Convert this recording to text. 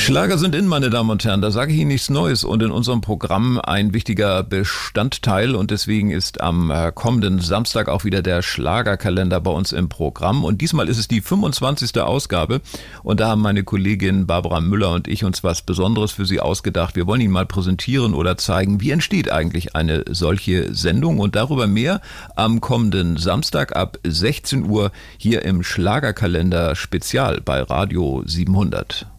Schlager sind in, meine Damen und Herren, da sage ich Ihnen nichts Neues und in unserem Programm ein wichtiger Bestandteil und deswegen ist am kommenden Samstag auch wieder der Schlagerkalender bei uns im Programm und diesmal ist es die 25. Ausgabe und da haben meine Kollegin Barbara Müller und ich uns was Besonderes für Sie ausgedacht. Wir wollen Ihnen mal präsentieren oder zeigen, wie entsteht eigentlich eine solche Sendung und darüber mehr am kommenden Samstag ab 16 Uhr hier im Schlagerkalender Spezial bei Radio 700.